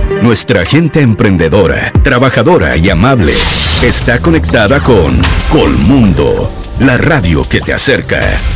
Nuestra gente emprendedora, trabajadora y amable está conectada con Colmundo, la radio que te acerca.